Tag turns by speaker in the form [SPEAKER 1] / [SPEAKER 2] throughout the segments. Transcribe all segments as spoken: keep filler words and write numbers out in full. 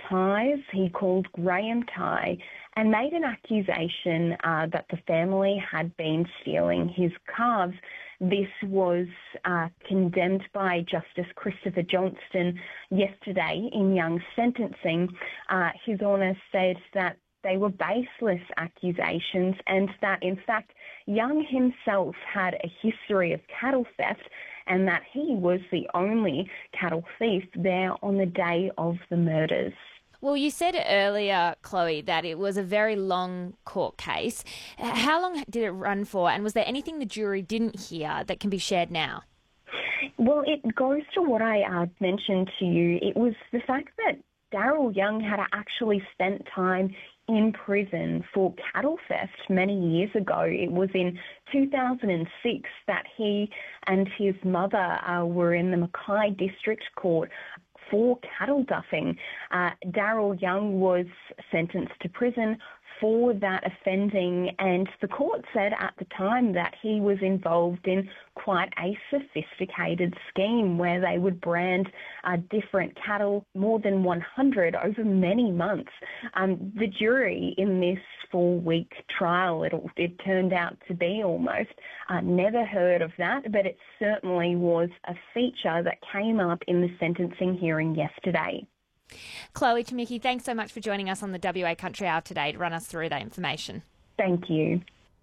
[SPEAKER 1] ties. He called Graham Tighe and made an accusation uh, that the family had been stealing his calves. This was uh, condemned by Justice Christopher Johnston yesterday in Young's sentencing. Uh, His Honour said that they were baseless accusations and that, in fact, Young himself had a history of cattle theft and that he was the only cattle thief there on the day of the murders.
[SPEAKER 2] Well, you said earlier, Chloe, that it was a very long court case. How long did it run for, and was there anything the jury didn't hear that can be shared now?
[SPEAKER 1] Well, it goes to what I uh, mentioned to you. It was the fact that Daryl Young had actually spent time in prison for cattle theft many years ago. It was in two thousand six that he and his mother uh, were in the Mackay District Court for cattle duffing. Uh, Daryl Young was sentenced to prison for that offending, and the court said at the time that he was involved in quite a sophisticated scheme where they would brand uh, different cattle, more than one hundred, over many months. Um, the jury in this four-week trial, it, it turned out to be almost, uh, never heard of that, but it certainly was a feature that came up in the sentencing hearing yesterday.
[SPEAKER 2] Chloe Chimicki, thanks so much for joining us on the W A Country Hour today to run us through that information.
[SPEAKER 1] Thank you.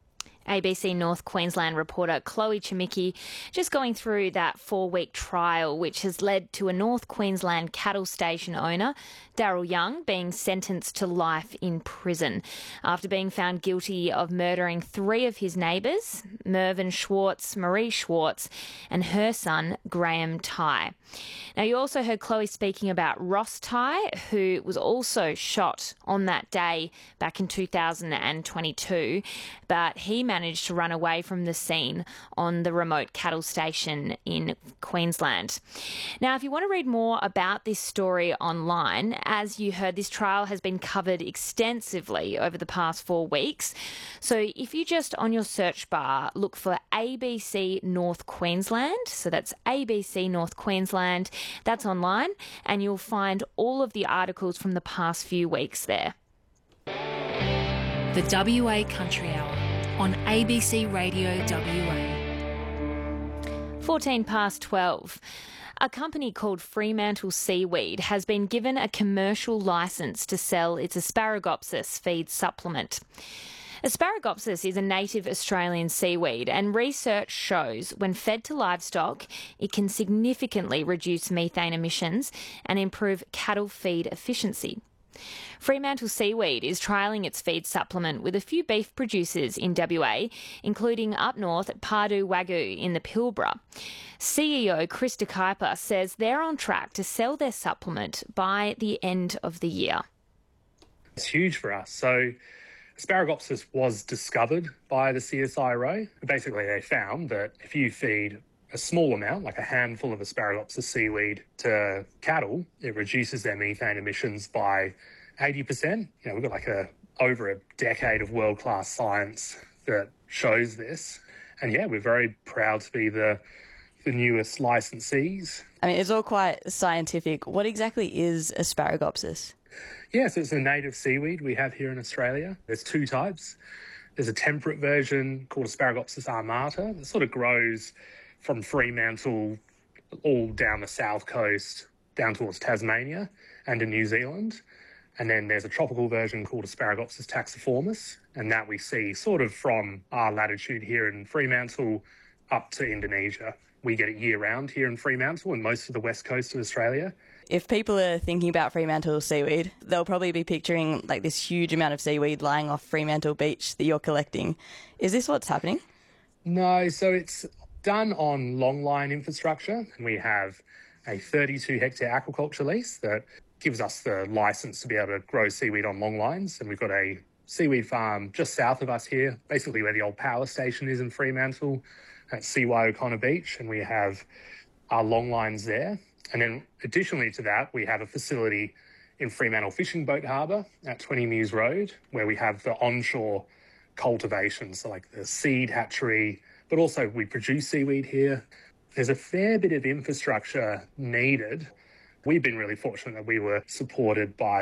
[SPEAKER 2] A B C North Queensland reporter Chloe Chimicki just going through that four-week trial which has led to a North Queensland cattle station owner, Daryl Young, being sentenced to life in prison after being found guilty of murdering three of his neighbours, Mervyn Schwartz, Marie Schwartz and her son Graham Tighe. Now, you also heard Chloe speaking about Ross Tighe, who was also shot on that day back in two thousand twenty-two, but he managed to run away from the scene on the remote cattle station in Queensland. Now, if you want to read more about this story online, as you heard, this trial has been covered extensively over the past four weeks. So if you just on your search bar look for A B C North Queensland, so that's A B C North Queensland, that's online, and you'll find all of the articles from the past few weeks there.
[SPEAKER 3] The W A Country Hour on A B C Radio W A.
[SPEAKER 2] fourteen past twelve. A company called Fremantle Seaweed has been given a commercial licence to sell its Asparagopsis feed supplement. Asparagopsis is a native Australian seaweed, and research shows when fed to livestock, it can significantly reduce methane emissions and improve cattle feed efficiency. Fremantle Seaweed is trialling its feed supplement with a few beef producers in W A, including up north at Pardue Wagyu in the Pilbara. C E O Krista Kuiper says they're on track to sell their supplement by the end of the year.
[SPEAKER 4] It's huge for us. So Asparagopsis was discovered by the C S I R O. Basically, they found that if you feed a small amount, like a handful of Asparagopsis seaweed to cattle, it reduces their methane emissions by eighty percent. You know, we've got like a over a decade of world-class science that shows this. And yeah, we're very proud to be the the newest licensees.
[SPEAKER 5] I mean, it's all quite scientific. What exactly is Asparagopsis?
[SPEAKER 4] Yes, it's a native seaweed we have here in Australia. There's two types. There's a temperate version called Asparagopsis armata that sort of grows from Fremantle all down the south coast, down towards Tasmania and in New Zealand. And then there's a tropical version called Asparagopsis taxiformis, and that we see sort of from our latitude here in Fremantle up to Indonesia. We get it year-round here in Fremantle and most of the west coast of Australia.
[SPEAKER 5] If people are thinking about Fremantle seaweed, they'll probably be picturing like this huge amount of seaweed lying off Fremantle Beach that you're collecting. Is this what's happening?
[SPEAKER 4] No, so it's done on longline infrastructure. And we have a thirty-two hectare aquaculture lease that gives us the licence to be able to grow seaweed on long lines. And we've got a seaweed farm just south of us here, basically where the old power station is in Fremantle, at C Y O'Connor Beach, and we have our long lines there. And then additionally to that, we have a facility in Fremantle Fishing Boat Harbour at twenty Mews Road, where we have the onshore cultivation, so like the seed hatchery, but also we produce seaweed here. There's a fair bit of infrastructure needed. We've been really fortunate that we were supported by